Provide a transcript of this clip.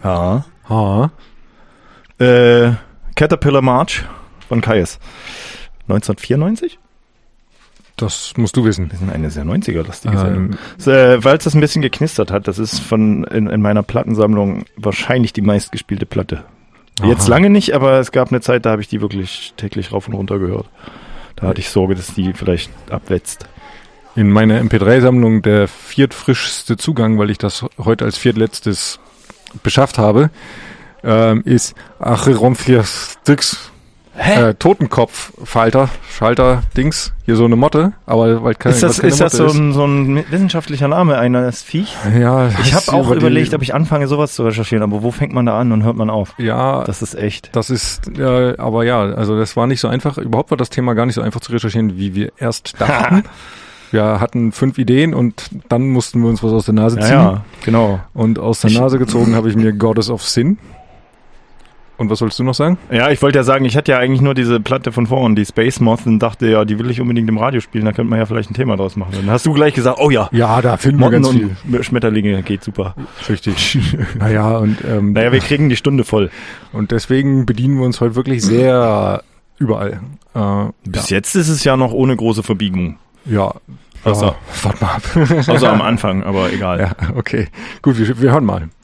Ja. Ha. Caterpillar March von Kais. 1994? Das musst du wissen. Wir sind eine sehr 90er-lastige Sendung. Weil es das ein bisschen geknistert hat, das ist in meiner Plattensammlung wahrscheinlich die meistgespielte Platte. Aha. Jetzt lange nicht, aber es gab eine Zeit, da habe ich die wirklich täglich rauf und runter gehört. Da hatte ich Sorge, dass die vielleicht abwetzt. In meiner MP3-Sammlung der viertfrischste Zugang, weil ich das heute als viertletztes beschafft habe, ist Acheronphliastix Totenkopf-Schalter-Dings. Hier so eine Motte, aber weil keine Ist das so ein wissenschaftlicher Name eines Viech? Ja. Ich habe auch überlegt, ob ich anfange, sowas zu recherchieren, aber wo fängt man da an und hört man auf? Ja. Das ist echt. Das ist, aber ja, also das war nicht so einfach. Überhaupt war das Thema gar nicht so einfach zu recherchieren, wie wir erst dachten. Wir hatten 5 Ideen und dann mussten wir uns was aus der Nase ziehen. Ja, genau. Und aus der Nase gezogen habe ich mir Goddess of Sin. Und was sollst du noch sagen? Ja, ich wollte ja sagen, ich hatte ja eigentlich nur diese Platte von vorhin, die Space Moth, und dachte, ja, die will ich unbedingt im Radio spielen, da könnte man ja vielleicht ein Thema draus machen. Dann hast du gleich gesagt, oh ja. Ja, da finden wir ganz viel. Schmetterlinge, geht super. Richtig. Naja, und wir kriegen die Stunde voll. Und deswegen bedienen wir uns heute wirklich sehr überall. Bis jetzt ist es ja noch ohne große Verbiegung. Ja. Außer Warte mal ab. Außer am Anfang, aber egal. Ja, okay. Gut, wir hören mal.